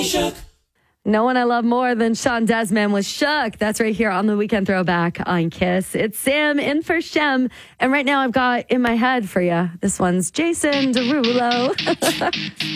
No one I love more than Sean Desmond with Shook. That's right here on the Weekend Throwback on Kiss. It's Sam in for Shem. And right now I've got in my head for you, this one's Jason Derulo.